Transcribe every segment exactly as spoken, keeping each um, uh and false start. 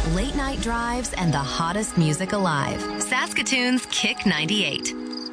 late night drives, and the hottest music alive. Saskatoon's Kick ninety-eight.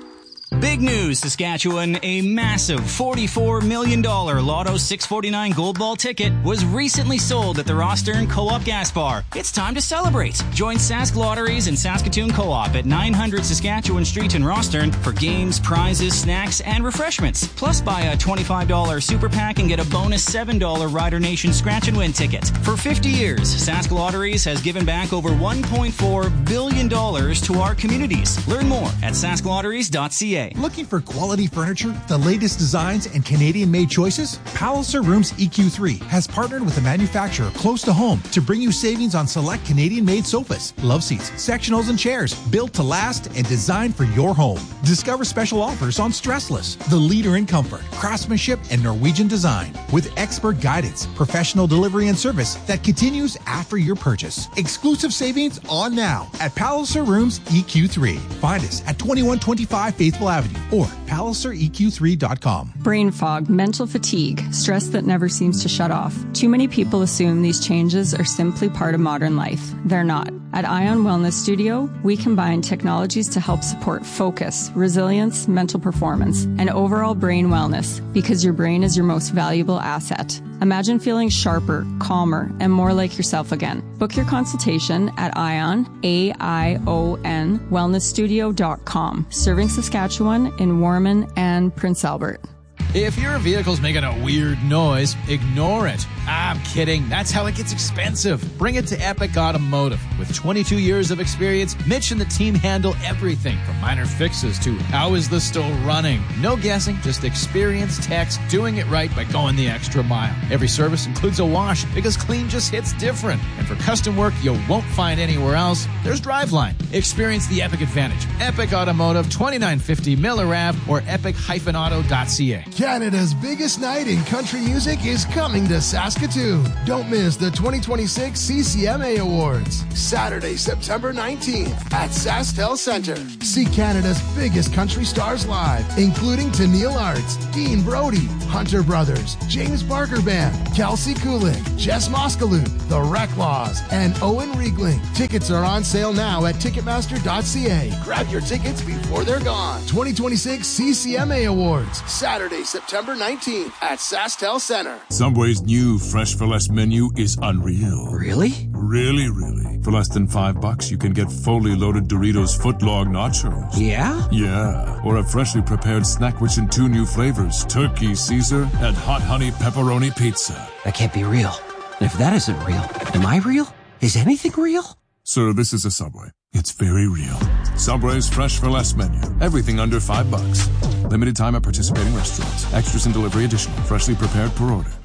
Big news, Saskatchewan. A massive forty-four million dollars Lotto six forty-nine Gold Ball ticket was recently sold at the Rostern Co-op Gas Bar. It's time to celebrate. Join Sask Lotteries and Saskatoon Co-op at nine hundred Saskatchewan Street in Rostern for games, prizes, snacks, and refreshments. Plus, buy a twenty-five dollars Super Pack and get a bonus seven dollars Rider Nation Scratch and Win ticket. For fifty years, Sask Lotteries has given back over one point four billion dollars to our communities. Learn more at sask lotteries dot c a. Looking for quality furniture, the latest designs, and Canadian-made choices? Palliser Rooms E Q three has partnered with a manufacturer close to home to bring you savings on select Canadian-made sofas, love seats, sectionals, and chairs built to last and designed for your home. Discover special offers on Stressless, the leader in comfort, craftsmanship, and Norwegian design, with expert guidance, professional delivery, and service that continues after your purchase. Exclusive savings on now at Palliser Rooms E Q three. Find us at twenty-one twenty-five Faithful Avenue or palliser e q three dot com. Brain fog, mental fatigue, stress that never seems to shut off. Too many people assume these changes are simply part of modern life. They're not. At Ion Wellness Studio, we combine technologies to help support focus, resilience, mental performance, and overall brain wellness, because your brain is your most valuable asset. Imagine feeling sharper, calmer, and more like yourself again. Book your consultation at Ion, A I O N, wellness studio dot com, serving Saskatchewan in Warman and Prince Albert. If your vehicle's making a weird noise, ignore it. I'm kidding. That's how it gets expensive. Bring it to Epic Automotive. With twenty-two years of experience, Mitch and the team handle everything from minor fixes to how is the still running. No guessing, just experienced techs doing it right by going the extra mile. Every service includes a wash because clean just hits different. And for custom work you won't find anywhere else, there's Driveline. Experience the Epic advantage. Epic Automotive, twenty-nine fifty Miller Avenue or epic dash auto dot c a. Canada's biggest night in country music is coming to Saskatoon. Don't miss the twenty twenty-six C C M A Awards. Saturday, September nineteenth at SaskTel Centre. See Canada's biggest country stars live, including Tennille Arts, Dean Brody, Hunter Brothers, James Barker Band, Kelsey Kulik, Jess Moskaloo, The Reclaws, and Owen Riegling. Tickets are on sale now at ticketmaster dot c a. Grab your tickets before they're gone. twenty twenty-six C C M A Awards, Saturday, September nineteenth at SaskTel Centre. Subway's new Fresh for Less menu is unreal. Really? Really, really. For less than five bucks, you can get fully loaded Doritos footlong nachos. Yeah? Yeah. Or a freshly prepared snack which in two new flavors, turkey Caesar and hot honey pepperoni pizza. That can't be real. And if that isn't real, am I real? Is anything real? Sir, this is a Subway. It's very real. Subway's Fresh for Less menu. Everything under five bucks. Limited time at participating restaurants. Extras and delivery additional. Freshly prepared per order.